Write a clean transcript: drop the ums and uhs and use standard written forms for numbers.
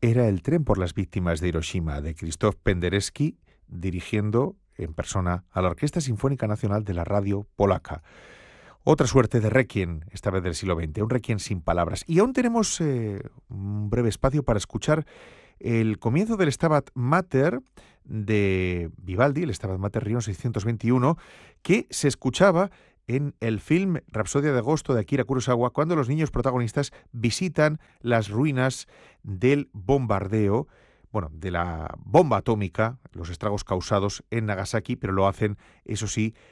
era El tren por las víctimas de Hiroshima, de Krzysztof Penderecki, dirigiendo en persona a la Orquesta Sinfónica Nacional de la Radio Polaca. Otra suerte de Requiem, esta vez del siglo XX, un Requiem sin palabras. Y aún tenemos un breve espacio para escuchar el comienzo del Stabat Mater de Vivaldi, el Stabat Mater Rion 621, que se escuchaba en el film Rapsodia de agosto de Akira Kurosawa, cuando los niños protagonistas visitan las ruinas del bombardeo, de la bomba atómica, los estragos causados en Nagasaki, pero lo hacen, eso sí,